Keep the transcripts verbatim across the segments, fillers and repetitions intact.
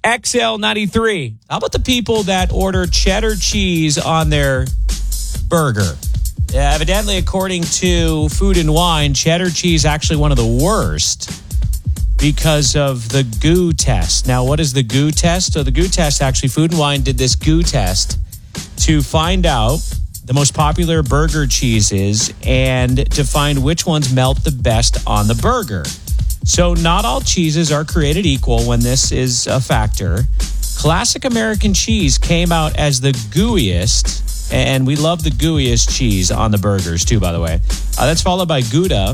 X L ninety-three. How about the people that order cheddar cheese on their burger? Yeah, evidently, according to Food and Wine, cheddar cheese is actually one of the worst because of the goo test. Now, what is the goo test? So the goo test, actually, Food and Wine did this goo test to find out the most popular burger cheeses and to find which ones melt the best on the burger. So not all cheeses are created equal when this is a factor. Classic American cheese came out as the gooeyest, and we love the gooeyest cheese on the burgers too, by the way. Uh, that's followed by Gouda,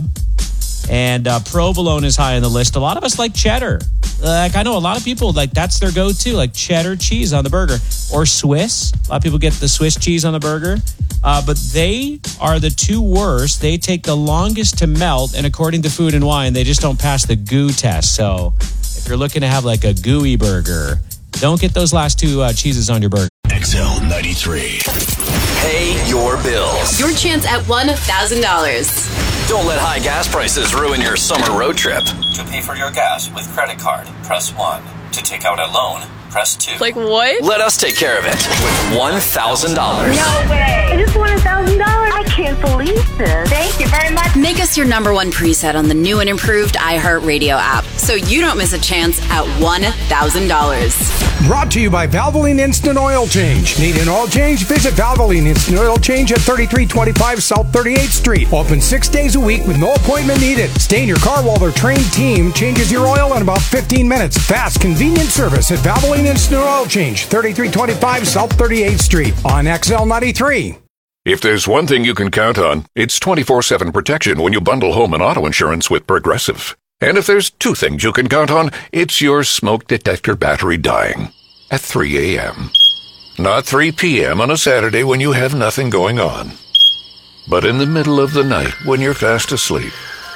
and uh, provolone is high on the list. A lot of us like cheddar. Like, I know a lot of people, like, that's their go-to, like cheddar cheese on the burger. Or Swiss. A lot of people get the Swiss cheese on the burger. Uh, but they are the two worst. They take the longest to melt, and according to Food and Wine, they just don't pass the goo test. So if you're looking to have like a gooey burger, don't get those last two uh, cheeses on your burger. X L ninety-three. Pay your bills. Your chance at one thousand dollars. Don't let high gas prices ruin your summer road trip. To pay for your gas with credit card, press one. To take out a loan, press two. Like what? Let us take care of it with one thousand dollars. No way. I just won one thousand dollars. I can't believe this. Thank you very much. Make us your number one preset on the new and improved iHeartRadio app so you don't miss a chance at one thousand dollars. Brought to you by Valvoline Instant Oil Change. Need an oil change? Visit Valvoline Instant Oil Change at thirty-three twenty-five South thirty-eighth Street. Open six days a week with no appointment needed. Stay in your car while their trained team changes your oil in about fifteen minutes. Fast, convenient service at Valvoline Instant Oil Change, thirty-three twenty-five South thirty-eighth Street on X L ninety-three. If there's one thing you can count on, it's twenty-four seven protection when you bundle home and auto insurance with Progressive. And if there's two things you can count on, it's your smoke detector battery dying at three a.m. Not three p.m. on a Saturday when you have nothing going on, but in the middle of the night when you're fast asleep.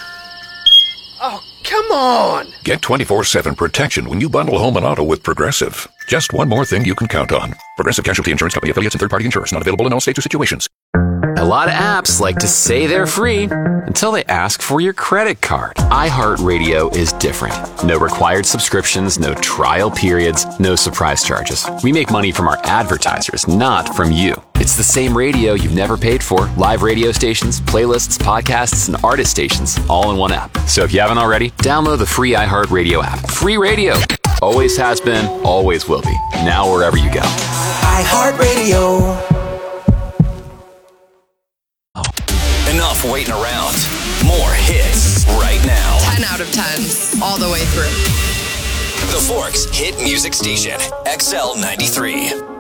Oh, come on! Get twenty-four seven protection when you bundle home and auto with Progressive. Just one more thing you can count on. Progressive Casualty Insurance Company affiliates and third-party insurers. Not available in all states or situations. A lot of apps like to say they're free until they ask for your credit card. iHeartRadio is different. No required subscriptions, no trial periods, no surprise charges. We make money from our advertisers, not from you. It's the same radio you've never paid for. Live radio stations, playlists, podcasts, and artist stations, all in one app. So if you haven't already, download the free iHeartRadio app. Free radio. Always has been, always will be. Now wherever you go. iHeartRadio. Enough waiting around. More hits right now. ten out of ten. All the way through. The Forks Hit Music Station. X L ninety-three.